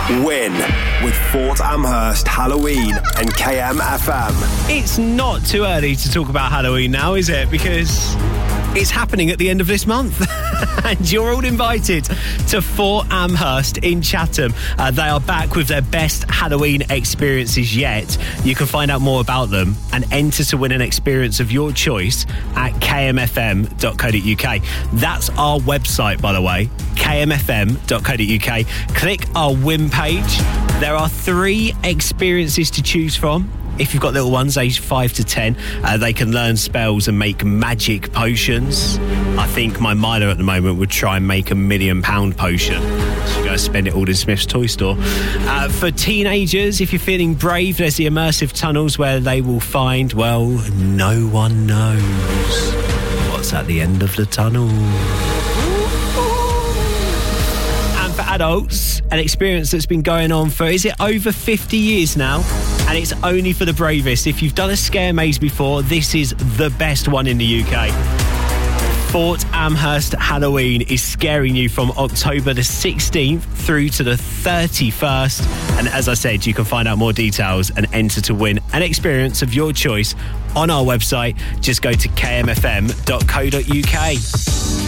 Win with Fort Amherst Halloween and KMFM. It's not too early to talk about Halloween now, is it? Because it's happening at the end of this month. And you're all invited to Fort Amherst in Chatham. They are back with their best Halloween experiences yet. You can find out more about them and enter to win an experience of your choice at kmfm.co.uk. That's our website, by the way, kmfm.co.uk. Click our win page. There are 3 experiences to choose from. If you've got little ones aged 5 to 10, they can learn spells and make magic potions. I think my Mila at the moment would try and make £1 million potion. She's going to spend it all in Smith's toy store. For teenagers, if you're feeling brave, there's the immersive tunnels where they will find, well, no one knows what's at the end of the tunnel. For adults, an experience that's been going on for, is it over 50 years now? And it's only for the bravest. If you've done a scare maze before, this is the best one in the UK. Fort Amherst Halloween is scaring you from October the 16th through to the 31st. And as I said, you can find out more details and enter to win an experience of your choice on our website. Just go to kmfm.co.uk.